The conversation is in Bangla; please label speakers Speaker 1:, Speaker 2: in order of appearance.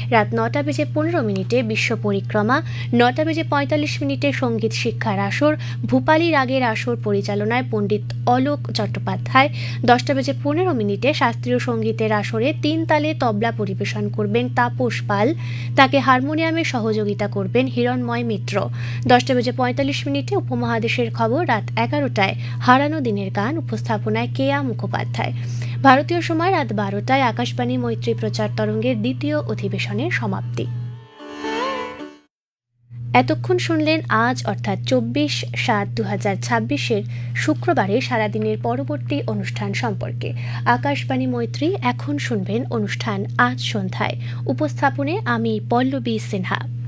Speaker 1: রাত 9:15 বিশ্ব পরিক্রমা, 9:45 সঙ্গীত শিক্ষার আসর, ভূপালী রাগের আসর পরিচালনায় পণ্ডিত অলোক চট্টোপাধ্যায়। 10:15 শাস্ত্রীয় সঙ্গীতের আসরে 3 তালে তবলা পরিবেশন করবেন তাপস পাল, তাকে হারমোনিয়ামে সহযোগিতা করবেন হিরণময় মিত্র। 10:45 উপমহাদেশের খবর। রাত 11টায় হারানো দিনের গান, উপস্থাপনায় কেয়া মুখোপাধ্যায়। ভারতীয় সময় রাত 12টায় আকাশবাণী মৈত্রী প্রচার তরঙ্গের দ্বিতীয় অধিবেশনের সমাপ্তি। এতক্ষণ শুনলেন আজ অর্থাৎ 24/7/2026 শুক্রবারে সারাদিনের পরবর্তী অনুষ্ঠান সম্পর্কে। আকাশবাণী মৈত্রী এখন শুনবেন অনুষ্ঠান আজ সন্ধ্যায়। উপস্থাপনে আমি পল্লবী সিনহা।